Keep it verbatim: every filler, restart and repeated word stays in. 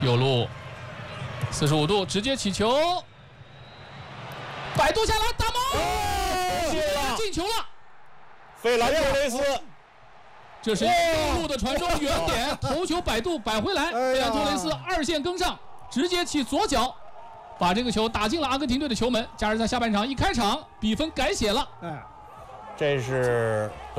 右路，四十五度直接起球，摆渡下来打门， 哦、 进球了！ 费兰托雷斯， 这是右路的传中，远点头球摆渡摆回来，费兰托雷斯二线跟上，直接起左脚，把这个球打进了阿根廷队的球门。加时赛下半场一开场，比分改写了。 哎，这是。